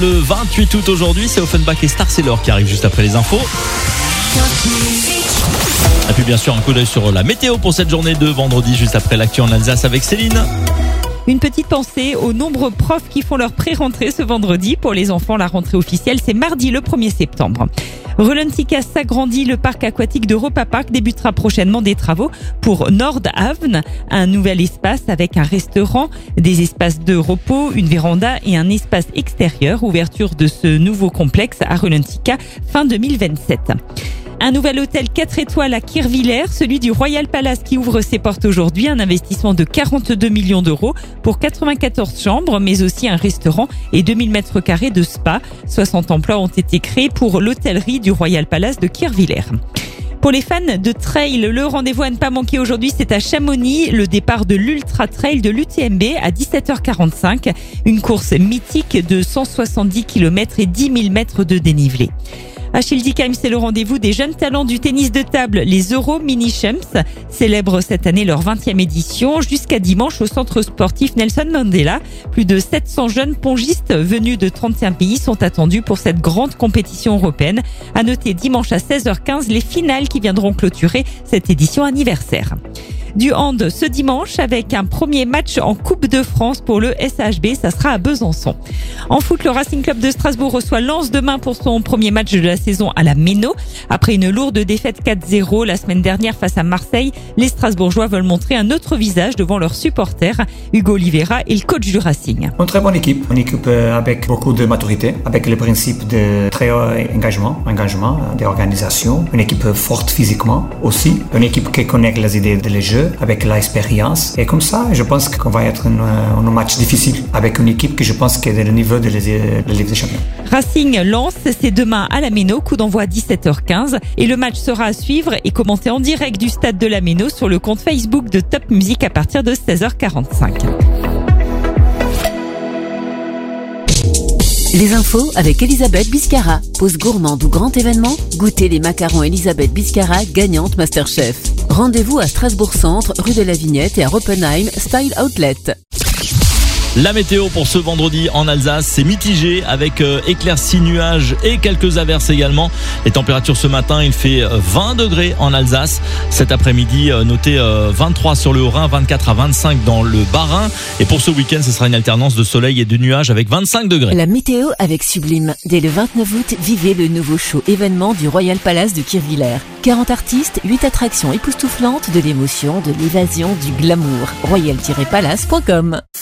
Le 28 août aujourd'hui, c'est Offenbach et Star Sailor qui arrivent juste après les infos. Et puis bien sûr un coup d'œil sur la météo pour cette journée de vendredi, juste après l'actu en Alsace avec Céline. Une petite pensée aux nombreux profs qui font leur pré-rentrée ce vendredi. Pour les enfants, la rentrée officielle, c'est mardi le 1er septembre. Rolantica s'agrandit, le parc aquatique d'Europa Park débutera prochainement des travaux pour Nordhavn, un nouvel espace avec un restaurant, des espaces de repos, une véranda et un espace extérieur. Ouverture de ce nouveau complexe à Rolantica fin 2027. Un nouvel hôtel 4 étoiles à Kirchwiller, celui du Royal Palace qui ouvre ses portes aujourd'hui. Un investissement de 42 millions d'euros pour 94 chambres, mais aussi un restaurant et 2000 mètres carrés de spa. 60 emplois ont été créés pour l'hôtellerie du Royal Palace de Kirchwiller. Pour les fans de trail, le rendez-vous à ne pas manquer aujourd'hui, c'est à Chamonix, le départ de l'Ultra Trail de l'UTMB à 17h45. Une course mythique de 170 km et 10 000 mètres de dénivelé. À Schildikheim, c'est le rendez-vous des jeunes talents du tennis de table. Les Euro Mini Champs célèbrent cette année leur 20e édition jusqu'à dimanche au centre sportif Nelson Mandela. Plus de 700 jeunes pongistes venus de 35 pays sont attendus pour cette grande compétition européenne. À noter dimanche à 16h15 les finales qui viendront clôturer cette édition anniversaire. Du hand ce dimanche avec un premier match en Coupe de France pour le SHB, ça sera à Besançon. En foot, le Racing Club de Strasbourg reçoit Lens demain pour son premier match de la saison à la Méno. Après une lourde défaite 4-0 la semaine dernière face à Marseille, les Strasbourgeois veulent montrer un autre visage devant leurs supporters. Hugo Oliveira est le coach du Racing. Une très bonne équipe, une équipe avec beaucoup de maturité, avec le principe de très haut engagement d'organisation, une équipe forte physiquement aussi, une équipe qui connaît les idées de les jeux, avec l'expérience. Et comme ça, je pense qu'on va être un match difficile avec une équipe que je pense qui est de le niveau de la Ligue des Champions. Racing Lens, c'est demain à la Méno, coup d'envoi à 17h15. Et le match sera à suivre et commenté en direct du stade de la Méno sur le compte Facebook de Top Music à partir de 16h45. Les infos avec Elisabeth Biscara. Pause gourmande ou grand événement, goûtez les macarons Elisabeth Biscara, gagnante Masterchef. Rendez-vous à Strasbourg Centre, rue de la Vignette et à Oppenheim, Style Outlet. La météo pour ce vendredi en Alsace, c'est mitigé avec éclaircies, nuages et quelques averses également. Les températures ce matin, il fait 20 degrés en Alsace. Cet après-midi, notez 23 sur le Haut-Rhin, 24 à 25 dans le Bas-Rhin. Et pour ce week-end, ce sera une alternance de soleil et de nuages avec 25 degrés. La météo avec Sublime. Dès le 29 août, vivez le nouveau show événement du Royal Palace de Kirchwiller. 40 artistes, 8 attractions époustouflantes, de l'émotion, de l'évasion, du glamour. royal-palace.com